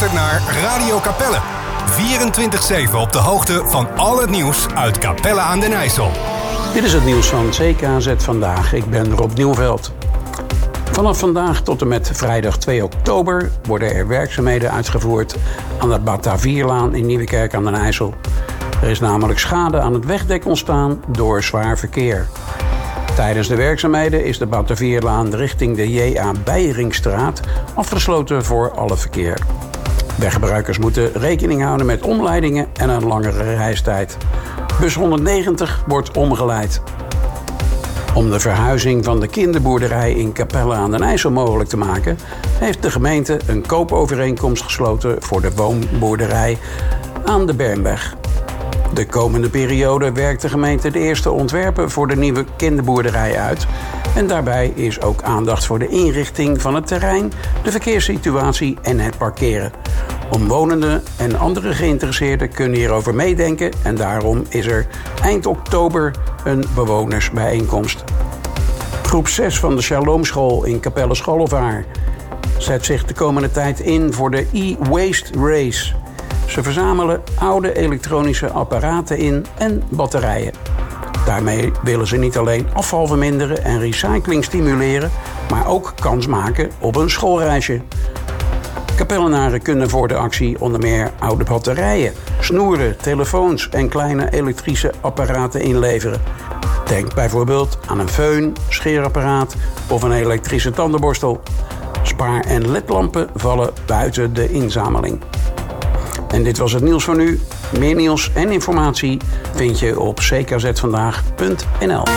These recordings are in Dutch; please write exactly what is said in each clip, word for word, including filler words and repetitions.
luistert naar Radio Capelle. vierentwintig zeven op de hoogte van al het nieuws uit Capelle aan den IJssel. Dit is het nieuws van C K Z Vandaag. Ik ben Rob Nieuwveld. Vanaf vandaag tot en met vrijdag twee oktober worden er werkzaamheden uitgevoerd aan de Batavierlaan in Nieuwekerk aan den IJssel. Er is namelijk schade aan het wegdek ontstaan door zwaar verkeer. Tijdens de werkzaamheden is de Batavierlaan richting de J A Beiringstraat afgesloten voor alle verkeer. Weggebruikers moeten rekening houden met omleidingen en een langere reistijd. Bus honderdnegentig wordt omgeleid. Om de verhuizing van de kinderboerderij in Capelle aan den IJssel mogelijk te maken, heeft de gemeente een koopovereenkomst gesloten voor de woonboerderij aan de Bernweg. De komende periode werkt de gemeente de eerste ontwerpen voor de nieuwe kinderboerderij uit. En daarbij is ook aandacht voor de inrichting van het terrein, de verkeerssituatie en het parkeren. Omwonenden en andere geïnteresseerden kunnen hierover meedenken en daarom is er eind oktober een bewonersbijeenkomst. Groep zes van de Shalomschool in Capelle Schollevaar zet zich de komende tijd in voor de e-waste race. Ze verzamelen oude elektronische apparaten in en batterijen. Daarmee willen ze niet alleen afval verminderen en recycling stimuleren, maar ook kans maken op een schoolreisje. Capellenaren kunnen voor de actie onder meer oude batterijen, snoeren, telefoons en kleine elektrische apparaten inleveren. Denk bijvoorbeeld aan een föhn, scheerapparaat of een elektrische tandenborstel. Spaar- en ledlampen vallen buiten de inzameling. En dit was het nieuws van nu. Meer nieuws en informatie vind je op c k z vandaag punt n l.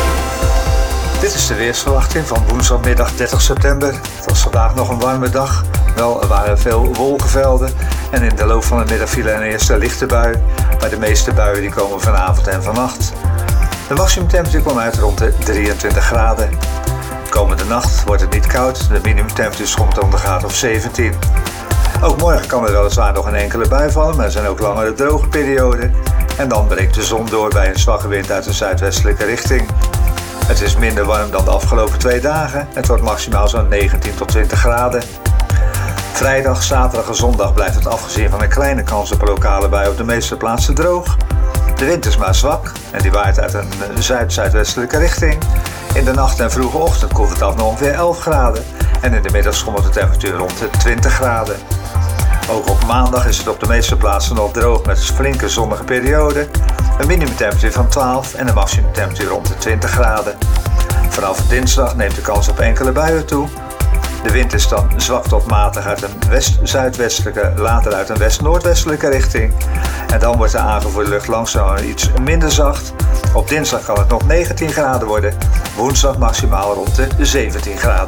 Dit is de weersverwachting van woensdagmiddag dertig september. Het was vandaag nog een warme dag. Wel, er waren veel wolkenvelden. En in de loop van de middag viel er een eerste lichte bui. Maar de meeste buien die komen vanavond en vannacht. De maximumtemperatuur kwam uit rond de drieëntwintig graden. Komende nacht wordt het niet koud. De minimumtemperatuur komt om de graad of zeventien. Ook morgen kan er weliswaar nog een enkele bui vallen, maar er zijn ook langere droge perioden. En dan breekt de zon door bij een zwakke wind uit een zuidwestelijke richting. Het is minder warm dan de afgelopen twee dagen. Het wordt maximaal zo'n negentien tot twintig graden. Vrijdag, zaterdag en zondag blijft het afgezien van een kleine kans op een lokale bui op de meeste plaatsen droog. De wind is maar zwak en die waait uit een zuid-zuidwestelijke richting. In de nacht en vroege ochtend koelt het af naar ongeveer elf graden. En in de middag schommelt de temperatuur rond de twintig graden. Ook op maandag is het op de meeste plaatsen nog droog met een flinke zonnige periode. Een minimumtemperatuur van twaalf en een maximumtemperatuur rond de twintig graden. Vanaf dinsdag neemt de kans op enkele buien toe. De wind is dan zwak tot matig uit een west-zuidwestelijke, later uit een west-noordwestelijke richting. En dan wordt de aangevoerde lucht langzaam iets minder zacht. Op dinsdag kan het nog negentien graden worden. Woensdag maximaal rond de zeventien graden.